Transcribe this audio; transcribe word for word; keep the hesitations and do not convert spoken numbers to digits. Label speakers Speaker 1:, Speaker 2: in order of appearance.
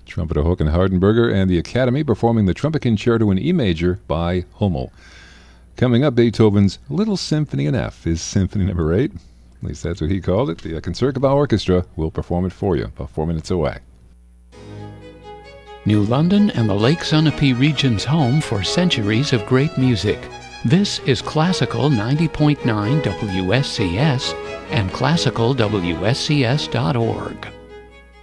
Speaker 1: Trumpeter Håkan Hardenberger and the Academy performing the Trumpet Concerto in E major by Hummel. Coming up, Beethoven's Little Symphony in F is Symphony Number eight. At least that's what he called it. The Concertgebouw Orchestra will perform it for you about four minutes away.
Speaker 2: New London and the Lake Sunapee region's home for centuries of great music. This is Classical ninety point nine W S C S and classical W S C S dot org.